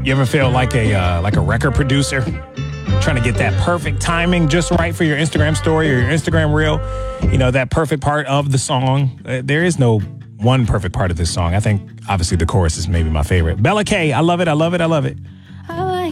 You ever feel like a record producer trying to get that perfect timing just right for your Instagram story or your Instagram reel? You know, that perfect part of the song. There is no one perfect part of this song. I think, obviously, the chorus is maybe my favorite. Bella K, I love it, I love it, I love it.